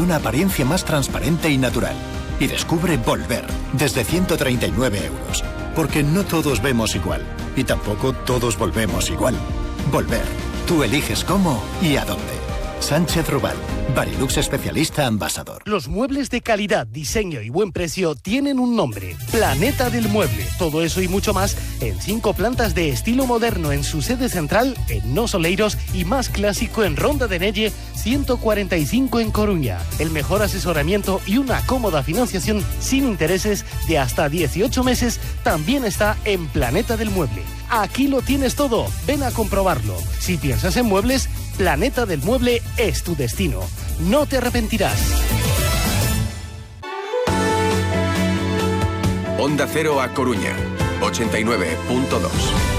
una apariencia más transparente y natural. Y descubre Volver, desde 139 euros. Porque no todos vemos igual. Y tampoco todos volvemos igual. Volver. Tú eliges cómo y a dónde. Sánchez Rubal, Barilux especialista ambasador. Los muebles de calidad, diseño y buen precio tienen un nombre: Planeta del Mueble. Todo eso y mucho más en 5 plantas de estilo moderno en su sede central en Nos Oleiros y más clásico en Ronda de Nelle 145 en Coruña. El mejor asesoramiento y una cómoda financiación sin intereses de hasta 18 meses también está en Planeta del Mueble. Aquí lo tienes todo, ven a comprobarlo. Si piensas en muebles, Planeta del Mueble es tu destino. No te arrepentirás. Onda Cero A Coruña, 89.2.